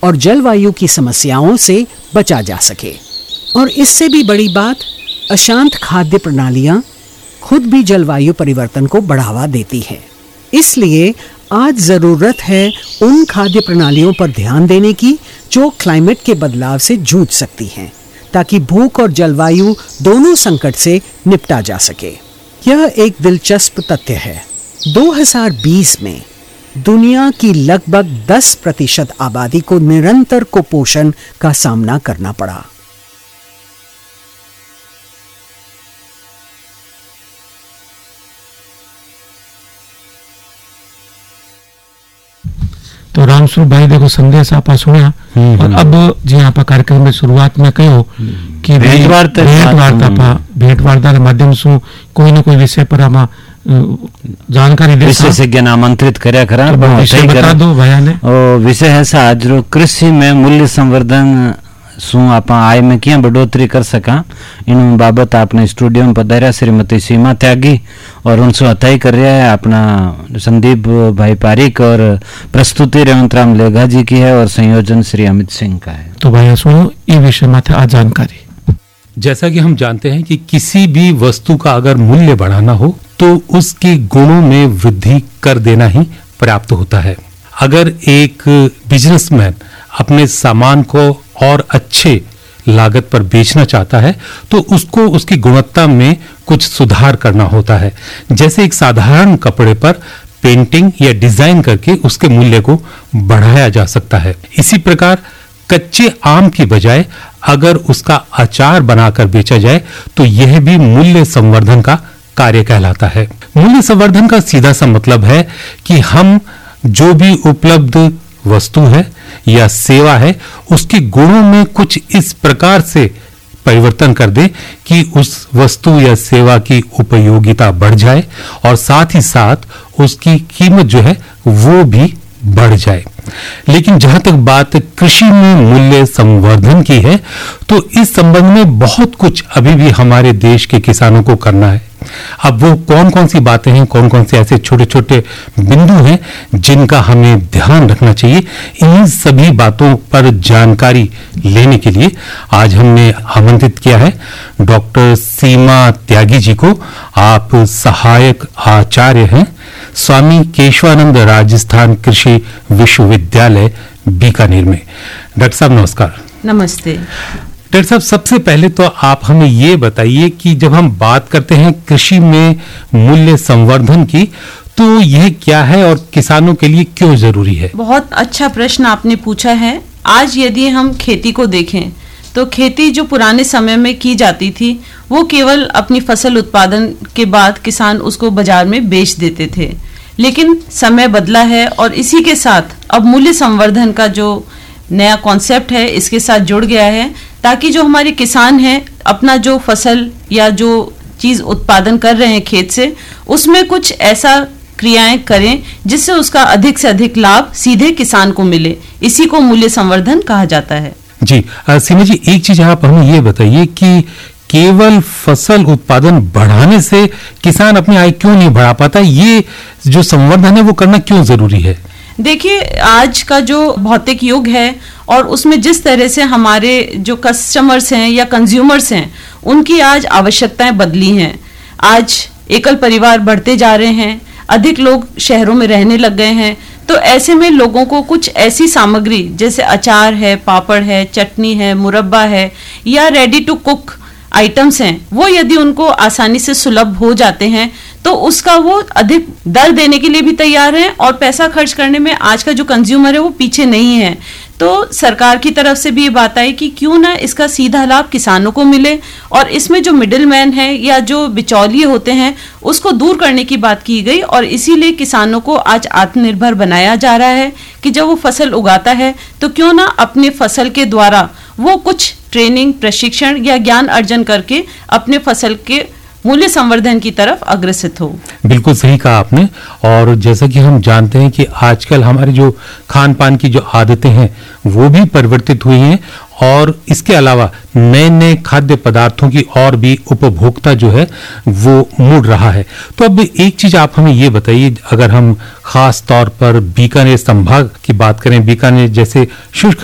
और जलवायु की समस्याओं से बचा जा सके। और इससे भी बड़ी बात, अशांत खाद्य प्रणालियां खुद भी जलवायु परिवर्तन को बढ़ावा देती हैं। इसलिए आज जरूरत है उन खाद्य प्रणालियों पर ध्यान देने की जो क्लाइमेट के बदलाव से जूझ सकती हैं, ताकि भूख और जलवायु दोनों संकट से निपटा जा सके। यह एक दिलचस्प तथ्य है। 2020 में दुनिया की लगभग 10% आबादी को निरंतर कुपोषण का सामना करना पड़ा। तो रामस्वरूप भाई देखो संदेश आप सुना और अब जी आप कार्यक्रम में शुरुआत में कहो कि भेंट वार्ता के माध्यम से कोई न कोई विषय पर हम जानकारी विशेषज्ञ आमंत्रित करया करा बता दो भैया ने। विषय है सा आज कृषि में मूल्य संवर्धन शू आप आय में क्या बढ़ोतरी कर सका, इन बाबत आपने स्टूडियो में पधार्या श्रीमती सीमा त्यागी और उनसे अथाई कर रहा है अपना संदीप भाई पारिक और प्रस्तुति रेवंत राम लेगा जी की है और संयोजन श्री अमित सिंह का है। तो भैया सुनो ये विषय में आज जानकारी। जैसा कि हम जानते हैं कि किसी भी वस्तु का अगर मूल्य बढ़ाना हो तो उसके गुणों में वृद्धि कर देना ही पर्याप्त होता है। अगर एक बिजनेसमैन अपने सामान को और अच्छे लागत पर बेचना चाहता है तो उसको उसकी गुणवत्ता में कुछ सुधार करना होता है। जैसे एक साधारण कपड़े पर पेंटिंग या डिजाइन करके उसके मूल्य को बढ़ाया जा सकता है। इसी प्रकार कच्चे आम की बजाय अगर उसका अचार बनाकर बेचा जाए तो यह भी मूल्य संवर्धन का कार्य कहलाता है। मूल्य संवर्धन का सीधा सा मतलब है कि हम जो भी उपलब्ध वस्तु है या सेवा है उसके गुणों में कुछ इस प्रकार से परिवर्तन कर दे कि उस वस्तु या सेवा की उपयोगिता बढ़ जाए और साथ ही साथ उसकी कीमत जो है वो भी बढ़ जाए। लेकिन जहां तक बात कृषि में मूल्य संवर्धन की है तो इस संबंध में बहुत कुछ अभी भी हमारे देश के किसानों को करना है। अब वो कौन कौन सी बातें हैं, कौन कौन से ऐसे छोटे छोटे बिंदु हैं जिनका हमें ध्यान रखना चाहिए, इन सभी बातों पर जानकारी लेने के लिए आज हमने आमंत्रित किया है डॉक्टर सीमा त्यागी जी को। आप सहायक आचार्य हैं स्वामी केशवानंद राजस्थान कृषि विश्वविद्यालय बीकानेर में। डॉक्टर साहब नमस्कार। नमस्ते डॉक्टर साहब, सबसे पहले तो आप हमें ये बताइए कि जब हम बात करते हैं कृषि में मूल्य संवर्धन की तो यह क्या है और किसानों के लिए क्यों जरूरी है? बहुत अच्छा प्रश्न आपने पूछा है। आज यदि हम खेती को देखें तो खेती जो पुराने समय में की जाती थी वो केवल अपनी फसल उत्पादन के बाद किसान उसको बाजार में बेच देते थे। लेकिन समय बदला है और इसी के साथ अब मूल्य संवर्धन का जो नया कॉन्सेप्ट है इसके साथ जुड़ गया है, ताकि जो हमारे किसान हैं अपना जो फसल या जो चीज उत्पादन कर रहे हैं खेत से उसमें कुछ ऐसा क्रियाएं करें जिससे उसका अधिक से अधिक लाभ सीधे किसान को मिले। इसी को मूल्य संवर्धन कहा जाता है। जी सीमा जी, एक चीज आप हमें ये बताइए कि केवल फसल उत्पादन बढ़ाने से किसान अपनी आय क्यों नहीं बढ़ा पाता, ये जो संवर्धन है वो करना क्यों जरूरी है? देखिए, आज का जो भौतिक युग है और उसमें जिस तरह से हमारे जो कस्टमर्स हैं या कंज्यूमर्स हैं उनकी आज आवश्यकताएं बदली हैं। आज एकल परिवार बढ़ते जा रहे हैं, अधिक लोग शहरों में रहने लग गए हैं, तो ऐसे में लोगों को कुछ ऐसी सामग्री जैसे अचार है, पापड़ है, चटनी है, मुरब्बा है या रेडी टू कुक आइटम्स हैं, वो यदि उनको आसानी से सुलभ हो जाते हैं तो उसका वो अधिक दर देने के लिए भी तैयार हैं और पैसा खर्च करने में आज का जो कंज्यूमर है वो पीछे नहीं है। तो सरकार की तरफ से भी ये बात आई कि क्यों ना इसका सीधा लाभ किसानों को मिले और इसमें जो मिडिल मैन है या जो बिचौलिए होते हैं उसको दूर करने की बात की गई और इसीलिए किसानों को आज आत्मनिर्भर बनाया जा रहा है कि जब वो फसल उगाता है तो क्यों ना अपने फसल के द्वारा वो कुछ ट्रेनिंग, प्रशिक्षण या ज्ञान अर्जन करके अपने फसल के मूल्य संवर्धन की तरफ अग्रसित हो। बिल्कुल सही कहा आपने। और जैसा कि हम जानते हैं कि आजकल हमारी जो खान पान की जो आदतें हैं वो भी परिवर्तित हुई हैं और इसके अलावा नए नए खाद्य पदार्थों की और भी उपभोक्ता जो है वो मुड़ रहा है। तो अब एक चीज आप हमें ये बताइए, अगर हम खास तौर पर बीकानेर संभाग की बात करें, बीकानेर जैसे शुष्क